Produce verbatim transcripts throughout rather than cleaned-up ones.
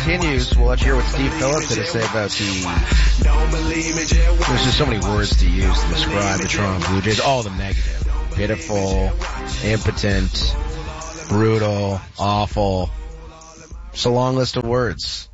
continues. Well, let's hear what Steve Phillips had to say about the... There's just so many words to use to describe the Toronto Blue Jays. All of them negative. Pitiful, impotent, brutal, awful. It's a long list of words.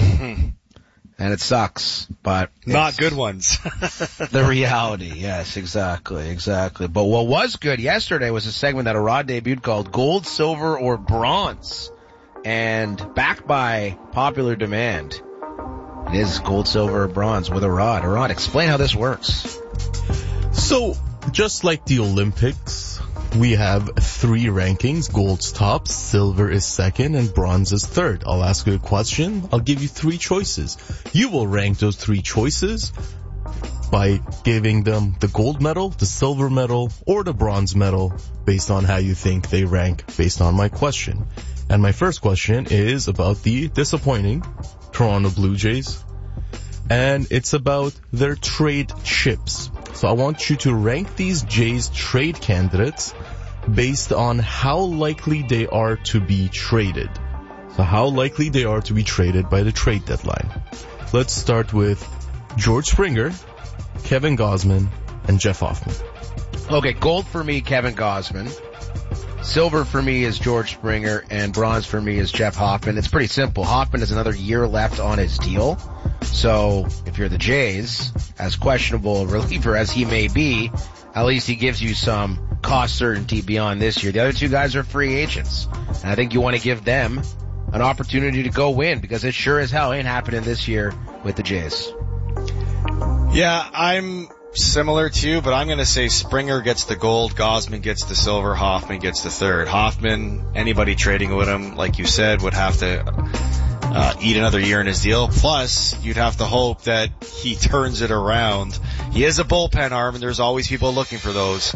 And it sucks, but... Not good ones. The reality, yes, exactly, exactly. But what was good yesterday was a segment that Arad debuted called Gold, Silver, or Bronze. And backed by popular demand, it is Gold, Silver, or Bronze with Arad. Arad, explain how this works. So, just like the Olympics, we have three rankings. Gold's top, silver is second, and bronze is third. I'll ask you a question. I'll give you three choices. You will rank those three choices by giving them the gold medal, the silver medal, or the bronze medal based on how you think they rank based on my question. And my first question is about the disappointing Toronto Blue Jays. And it's about their trade chips. So I want you to rank these Jays trade candidates based on how likely they are to be traded. So how likely they are to be traded by the trade deadline. Let's start with George Springer, Kevin Gausman, and Jeff Hoffman. Okay, gold for me, Kevin Gausman. Silver for me is George Springer, and bronze for me is Jeff Hoffman. It's pretty simple. Hoffman has another year left on his deal. So if you're the Jays, as questionable a reliever as he may be, at least he gives you some cost certainty beyond this year. The other two guys are free agents. And I think you want to give them an opportunity to go win, because it sure as hell ain't happening this year with the Jays. Yeah, I'm similar to you, but I'm going to say Springer gets the gold, Gausman gets the silver, Hoffman gets the third. Hoffman, anybody trading with him, like you said, would have to uh, eat another year in his deal. Plus, you'd have to hope that he turns it around. He is a bullpen arm, and there's always people looking for those.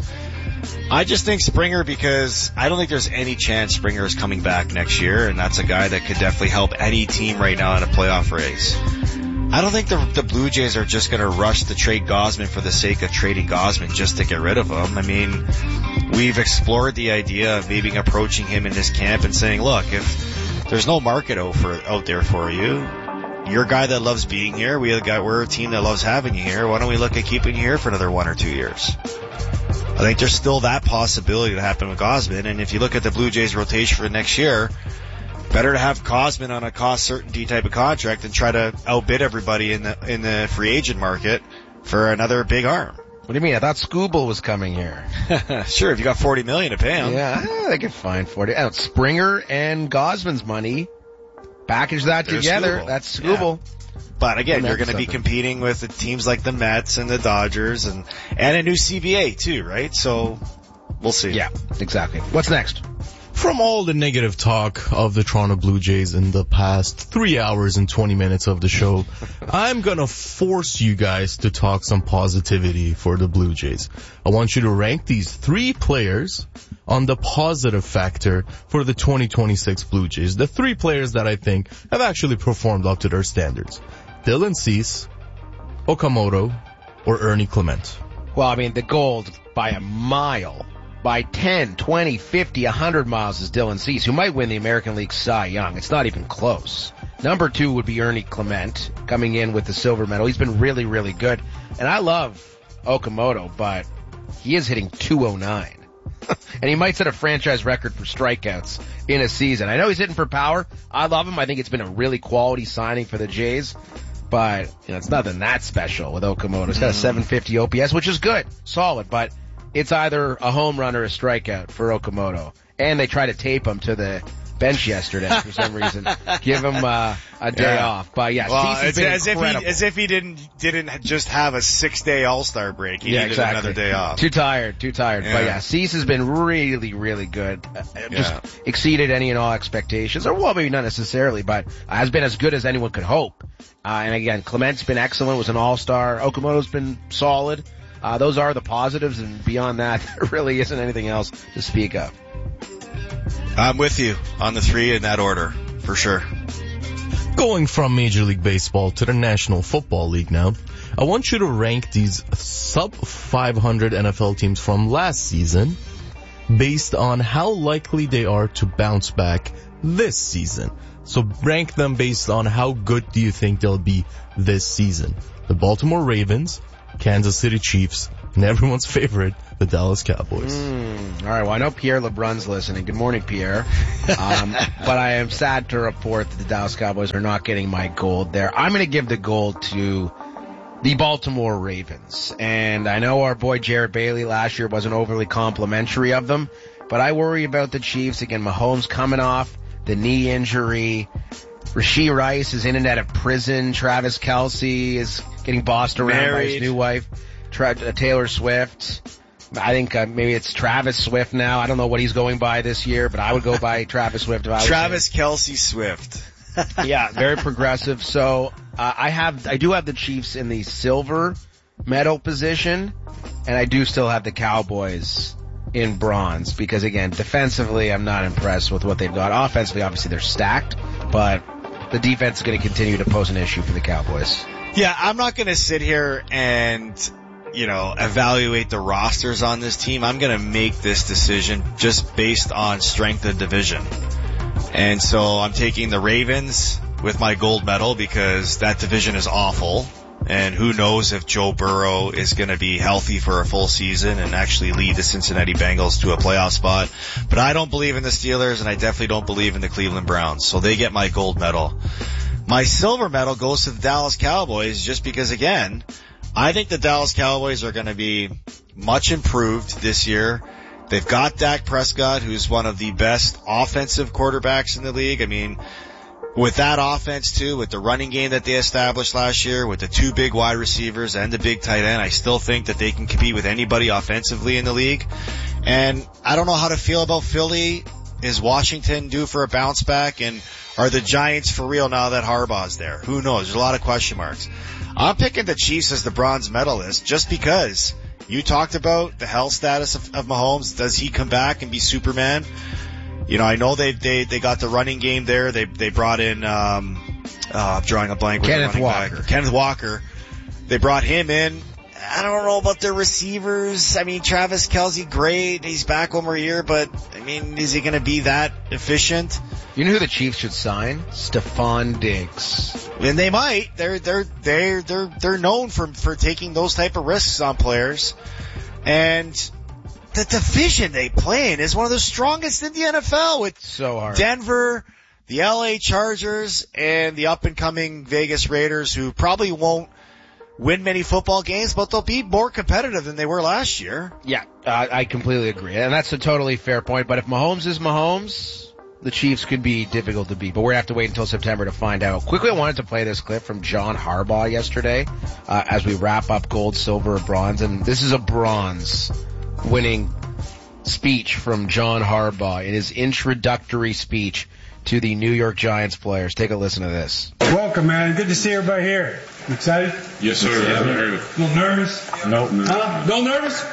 I just think Springer, because I don't think there's any chance Springer is coming back next year, and that's a guy that could definitely help any team right now in a playoff race. I don't think the, the Blue Jays are just going to rush to trade Gausman for the sake of trading Gausman just to get rid of him. I mean, we've explored the idea of maybe approaching him in this camp and saying, look, if there's no market out, for, out there for you, you're a guy that loves being here. We got, we're a team that loves having you here. Why don't we look at keeping you here for another one or two years? I think there's still that possibility to happen with Gausman. And if you look at the Blue Jays rotation for next year, better to have Gausman on a cost certainty type of contract than try to outbid everybody in the in the free agent market for another big arm. What do you mean? I thought Skubal was coming here. Sure, if you got forty million to pay him. Yeah, they could find forty. Oh, Springer and Gausman's money, package that There's together. Skubal. That's Skubal. Yeah. But again, And you're going to be something. competing with the teams like the Mets and the Dodgers and and a new C B A too, right? So we'll see. Yeah, exactly. What's next? From all the negative talk of the Toronto Blue Jays in the past three hours and twenty minutes of the show, I'm gonna force you guys to talk some positivity for the Blue Jays. I want you to rank these three players on the positive factor for the twenty twenty-six Blue Jays. The three players that I think have actually performed up to their standards. Dylan Cease, Okamoto, or Ernie Clement. Well, I mean, the gold by a mile, by ten, twenty, fifty, one hundred miles is Dylan Cease, who might win the American League Cy Young. It's not even close. Number two would be Ernie Clement, coming in with the silver medal. He's been really, really good. And I love Okamoto, but he is hitting two oh nine. And he might set a franchise record for strikeouts in a season. I know he's hitting for power. I love him. I think it's been a really quality signing for the Jays. But, you know, it's nothing that special with Okamoto. It's got a seven fifty O P S, which is good. Solid. But it's either a home run or a strikeout for Okamoto. And they try to tape him to the bench yesterday for some reason. Give him uh, a day Yeah. off. But yeah, Well, Cease has it's been as if incredible. he as if he didn't didn't just have a six day All Star break. He yeah, needed exactly. another day off. Too tired, too tired. Yeah. But yeah, Cease has been really, really good. Uh, Just Yeah. exceeded any and all expectations. Or well, maybe not necessarily, but uh, has been as good as anyone could hope. Uh, and again, Clement's been excellent, was an all-star. Okamoto's been solid. Uh, those are the positives, and beyond that, there really isn't anything else to speak of. I'm with you on the three in that order, for sure. Going from Major League Baseball to the National Football League now, I want you to rank these sub five hundred N F L teams from last season based on how likely they are to bounce back this season. So rank them based on how good do you think they'll be this season. The Baltimore Ravens, Kansas City Chiefs, and everyone's favorite, the Dallas Cowboys. Mm, all right, well, I know Pierre LeBrun's listening. Good morning, Pierre. Um, but I am sad to report that the Dallas Cowboys are not getting my gold there. I'm going to give the gold to the Baltimore Ravens. And I know our boy Jarrett Bailey last year wasn't overly complimentary of them, but I worry about the Chiefs. Again, Mahomes coming off the knee injury. Rashee Rice is in and out of prison. Travis Kelce is getting bossed around Married. by his new wife, Tra- uh, Taylor Swift. I think uh, maybe it's Travis Swift now. I don't know what he's going by this year, but I would go by Travis Swift if I was Travis Kelce Swift. Yeah, very progressive. So uh, I have, I do have the Chiefs in the silver medal position, and I do still have the Cowboys in bronze because, again, defensively, I'm not impressed with what they've got. Offensively, obviously, they're stacked, but the defense is going to continue to pose an issue for the Cowboys. Yeah, I'm not going to sit here and, you know, evaluate the rosters on this team. I'm going to make this decision just based on strength of division. And so I'm taking the Ravens with my gold medal because that division is awful. And who knows if Joe Burrow is going to be healthy for a full season and actually lead the Cincinnati Bengals to a playoff spot. But I don't believe in the Steelers, and I definitely don't believe in the Cleveland Browns. So they get my gold medal. My silver medal goes to the Dallas Cowboys just because, again, I think the Dallas Cowboys are going to be much improved this year. They've got Dak Prescott, who's one of the best offensive quarterbacks in the league. I mean, with that offense too, with the running game that they established last year, with the two big wide receivers and the big tight end, I still think that they can compete with anybody offensively in the league. And I don't know how to feel about Philly. Is Washington due for a bounce back? And are the Giants for real now that Harbaugh's there? Who knows? There's a lot of question marks. I'm picking the Chiefs as the bronze medalist just because you talked about the health status of, of Mahomes. Does he come back and be Superman? You know, I know they they they got the running game there. They they brought in um uh I'm drawing a blank with Kenneth the running Walker. back. Kenneth Walker. They brought him in. I don't know about their receivers. I mean, Travis Kelce, great. He's back one more year, but I mean, is he going to be that efficient? You know who the Chiefs should sign? Stephon Diggs. And they might. They're they're they're they're they're known for for taking those type of risks on players. And the division they play in is one of the strongest in the N F L with so hard. Denver, the L A Chargers, and the up and coming Vegas Raiders, who probably won't win many football games, but they'll be more competitive than they were last year. Yeah, uh, I completely agree. And that's a totally fair point. But if Mahomes is Mahomes, the Chiefs could be difficult to beat. But we're going to have to wait until September to find out. Quickly, I wanted to play this clip from John Harbaugh yesterday uh, as we wrap up gold, silver, bronze. And this is a bronze winning speech from John Harbaugh in his introductory speech to the New York Giants players. Take a listen to this. Welcome, man. Good to see everybody here. You excited? Yes, sir. Yeah. A little nervous? No. no. Huh? A little nervous?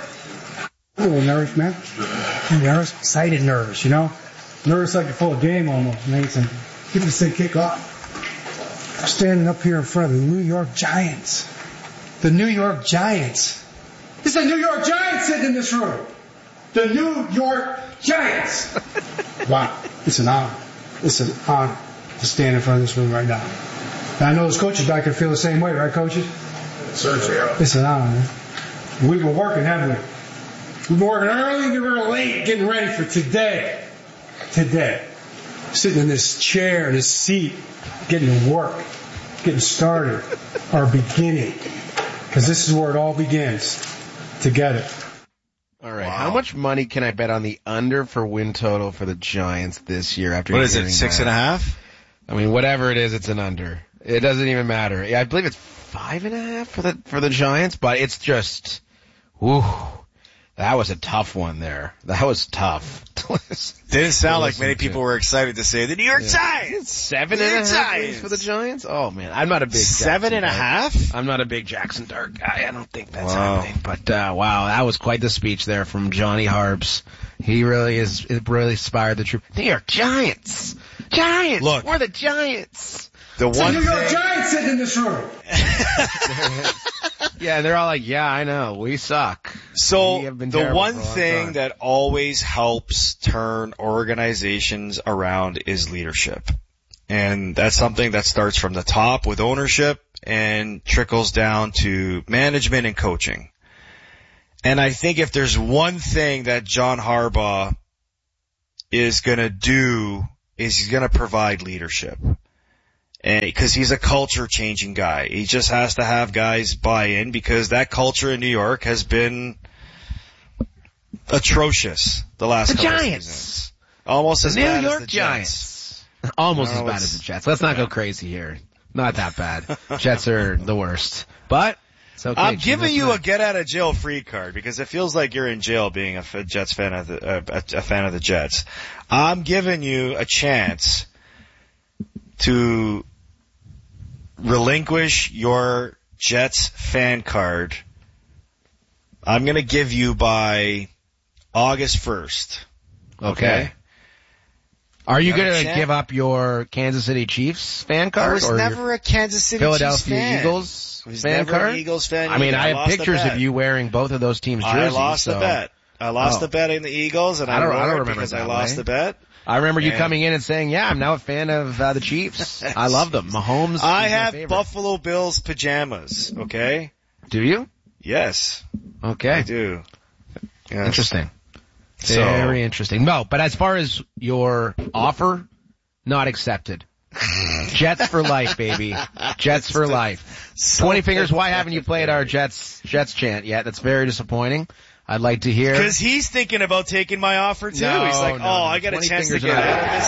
A little nervous, man. I'm nervous? Excited nervous, you know? Nervous like a full game almost, man. So give this thing kick off. I'm standing up here in front of the New York Giants. The New York Giants. It's the New York Giants sitting in this room. The New York Giants. Wow. It's an honor. It's an honor to stand in front of this room right now. And I know those coaches back there feel the same way, right, coaches? Sir, it's an honor, man. We've been working, haven't we? We've been working early and we were late getting ready for today. Today. Sitting in this chair, in this seat, getting to work, getting started, our beginning. Because this is where it all begins. Together. All right. Wow. How much money can I bet on the under for win total for the Giants this year? After What is it, hearing six that? and a half? I mean, whatever it is, it's an under. It doesn't even matter. Yeah, I believe it's five and a half for the for the Giants, but it's just, whew, that was a tough one there. That was tough. Didn't sound like many to. people were excited to say the New York Yeah. Giants. Seven New and a York half Giants. wins for the Giants? Oh man, I'm not a big Seven Jackson and a Dart. half? I'm not a big Jackson Dart guy. I don't think that's Wow. happening. But uh wow, that was quite the speech there from Johnny Harbs. He really is. It really inspired the troop. New York Giants, Giants. Look. We're the Giants. The It's the one New York thing, Giants sitting in this room. Yeah, and they're all like, yeah, I know, we suck. so We have been the terrible one for a long thing time. that always helps turn organizations around is leadership. And that's something that starts from the top with ownership and trickles down to management and coaching. And I think if there's one thing that John Harbaugh is going to do is he's going to provide leadership. And because he's a culture changing guy. He just has to have guys buy in because that culture in New York has been atrocious the last the couple Giants. of seasons. Almost the as New bad York as the Giants. Jets. Almost as bad as the Jets. Let's not yeah. go crazy here. Not that bad. Jets are the worst. But it's okay. I'm giving you a get out of jail free card because it feels like you're in jail being a Jets fan of the, uh, a, a fan of the Jets. I'm giving you a chance to relinquish your Jets fan card. I'm going to give you by August first. Okay. okay? Are you, you going to give up your Kansas City Chiefs fan card? I was or never a Kansas City Philadelphia Chiefs fan. Eagles I was fan never card? an Eagles fan. I mean, either. I, I have pictures of you wearing both of those teams' jerseys. I lost so. the bet. I lost oh. the bet in the Eagles, and I, I don't, wrote I don't it remember because that I lost way. the bet. I remember you and coming in and saying, yeah, I'm now a fan of uh, the Chiefs. I love them. Mahomes I is my have favorite. Buffalo Bills pajamas, okay? Do you? Yes. Okay. I do. Yes. Interesting. So, Very interesting. No, but as far as your offer, not accepted. Jets for life, baby. Jets for life. So Twenty fingers, why haven't you played our Jets Jets chant yet? That's very disappointing. I'd like to hear. Because he's thinking about taking my offer too. No, he's like, no, oh, no. I got a chance to fingers get are out of this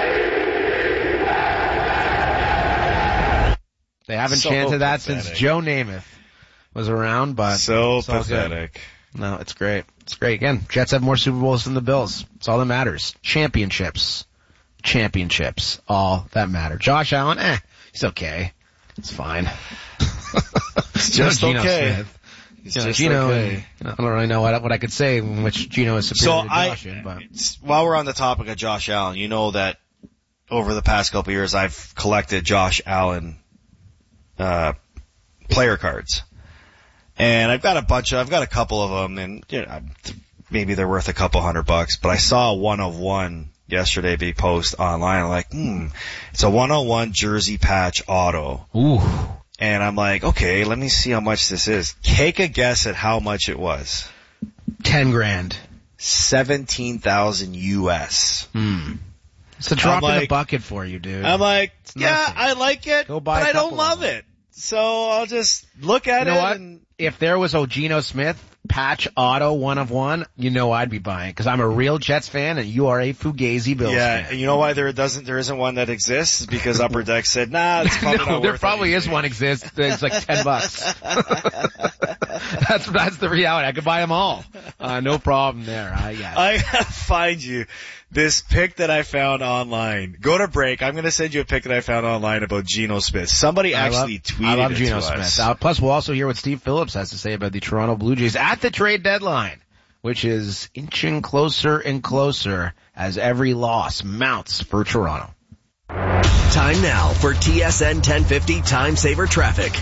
thing. They haven't So chanted that pathetic. since Joe Namath was around, but So it's all good. pathetic. No, it's great. It's great. Again, Jets have more Super Bowls than the Bills. It's all that matters. Championships. Championships. All that matter. Josh Allen, eh, he's okay. It's fine. It's just Geno okay. Smith. It's You know, just Geno, okay. I don't really know what, what I could say in which Geno is So superior to I, Josh in, but. while we're on the topic of Josh Allen, you know that over the past couple of years I've collected Josh Allen, uh, player cards. And I've got a bunch of, I've got a couple of them and, you know, maybe they're worth a couple hundred bucks, but I saw a one of one yesterday be posted online. I'm like, hmm, it's a one oh one jersey patch auto. Ooh. And I'm like, okay, let me see how much this is. Take a guess at how much it was. Ten grand. seventeen thousand U S. Hmm. It's a drop I'm in the like- bucket for you, dude. I'm like, It's yeah, nothing. I like it, Go buy but a I don't couple love of them. it. So I'll just look at You know it what? and If there was a Geno Smith patch auto one of one, you know I'd be buying because I'm a real Jets fan and you are a Fugazi Bills yeah, fan. and you know why there doesn't, there isn't one that exists? Because Upper Deck said, nah, it's probably no, not there worth probably anything. is one exists. It's like ten bucks. that's that's the reality. I could buy them all. Uh, no problem there. I yeah. I gotta find you this pic that I found online. Go to break. I'm gonna send you a pic that I found online about Geno Smith. Somebody I actually love, tweeted I love it Geno to Smith. us. Uh, plus, we'll also hear what Steve Phillips has to say about the Toronto Blue Jays at the trade deadline, which is inching closer and closer as every loss mounts for Toronto. Time now for T S N ten fifty Time Saver Traffic.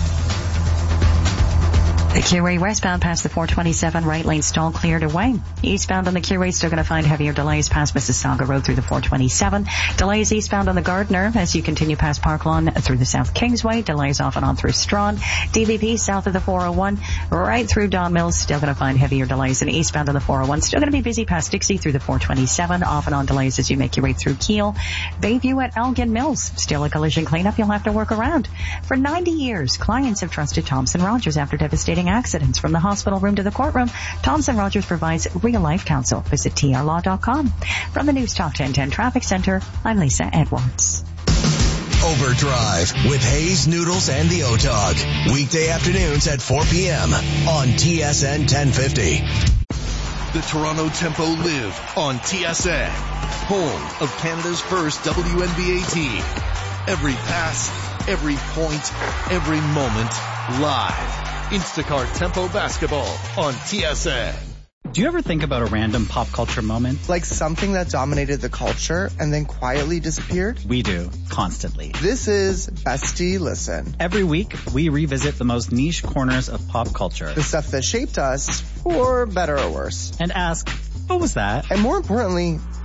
The Q-Way westbound past the four twenty-seven right lane stall cleared away. Eastbound on the Q-Way still going to find heavier delays past Mississauga Road through the four twenty-seven. Delays eastbound on the Gardner as you continue past Park Lawn through the South Kingsway. Delays off and on through Strawn. D V P south of the four oh one right through Don Mills still going to find heavier delays. And eastbound on the four oh one still going to be busy past Dixie through the four twenty-seven. Off and on delays as you make your way through Kiel. Bayview at Elgin Mills still a collision cleanup you'll have to work around. For ninety years, clients have trusted Thompson Rogers after devastating accidents. From the hospital room to the courtroom, Thompson Rogers provides real-life counsel. Visit T R law dot com. From the News Talk ten ten Traffic Center, I'm Lisa Edwards. Overdrive with Hayes, Noodles, and the O-Dog. Weekday afternoons at four p.m. on T S N ten fifty. The Toronto Tempo live on T S N, home of Canada's first W N B A team. Every pass, every point, every moment, live. Instacart Tempo Basketball on T S N. Do you ever think about a random pop culture moment? Like something that dominated the culture and then quietly disappeared? We do, constantly. This is Bestie Listen. Every week, we revisit the most niche corners of pop culture. The stuff that shaped us, for better or worse. And ask, what was that? And more importantly,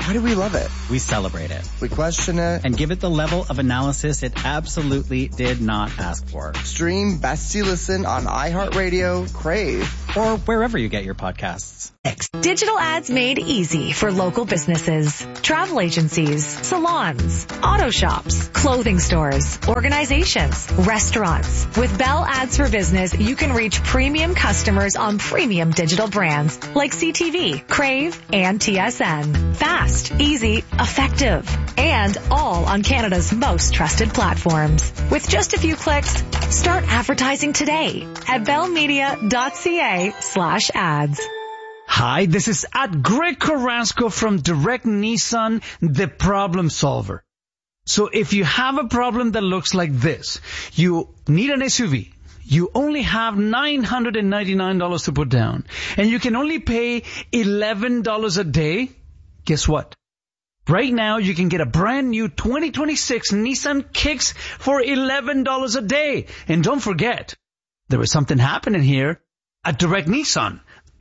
Why do we love it? We celebrate it. We question it. And give it the level of analysis it absolutely did not ask for. Stream Best You Listen on iHeartRadio, Crave, or wherever you get your podcasts. Digital ads made easy for local businesses, travel agencies, salons, auto shops, clothing stores, organizations, restaurants. With Bell Ads for Business, you can reach premium customers on premium digital brands like C T V, Crave, and T S N. Fast, easy, effective, and all on Canada's most trusted platforms. With just a few clicks, start advertising today at bellmedia.ca slash ads. Hi, this is at Greg Carrasco from Direct Nissan, the problem solver. So if you have a problem that looks like this, you need an S U V, you only have nine hundred ninety-nine dollars to put down, and you can only pay eleven dollars a day, guess what? Right now, you can get a brand new twenty twenty-six Nissan Kicks for eleven dollars a day. And don't forget, there is something happening here at Direct Nissan.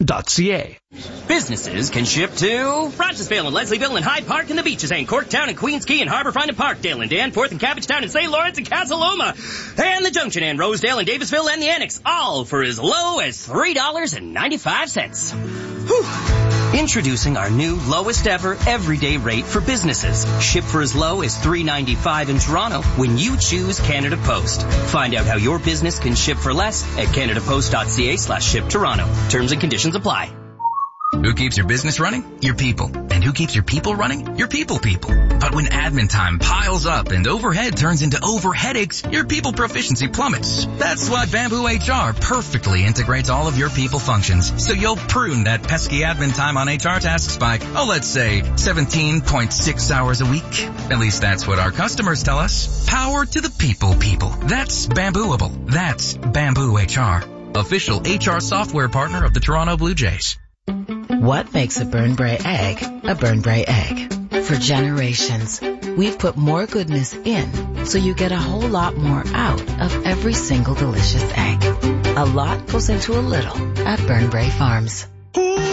.ca. Businesses can ship to Rochesville and Leslieville and Hyde Park and the Beaches and Corktown and Queens Quay and Harbourfront and Parkdale and Danforth and Cabbagetown and Saint Lawrence and Casa Loma and the Junction and Rosedale and Davisville and the Annex, all for as low as three dollars and ninety-five cents. Whew. Introducing our new lowest ever everyday rate for businesses. Ship for as low as three dollars and ninety-five cents in Toronto when you choose Canada Post. Find out how your business can ship for less at canadapost.ca slash ship Toronto. Terms and conditions apply. Who keeps your business running? Your people. And who keeps your people running? Your people people. But when admin time piles up and overhead turns into over headaches, your people proficiency plummets. That's why Bamboo H R perfectly integrates all of your people functions, so you'll prune that pesky admin time on H R tasks by, oh, let's say seventeen point six hours a week. At least that's what our customers tell us. Power to the people people. That's Bambooable. That's Bamboo H R. Official H R software partner of the Toronto Blue Jays. What makes a Burnbrae egg a Burnbrae egg? For generations, we've put more goodness in, so you get a whole lot more out of every single delicious egg. A lot goes into a little at Burnbrae Farms.